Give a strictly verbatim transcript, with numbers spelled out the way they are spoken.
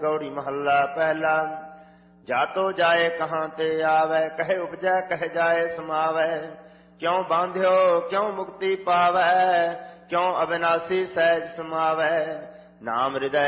गौड़ी महला पहला। जातो जाए कहाँ ते आवे, कहे उपजै कह जाए समावै। क्यों बांध्यो क्यों मुक्ति पावै, क्यों अविनाशी सहज समावै। नाम हृदय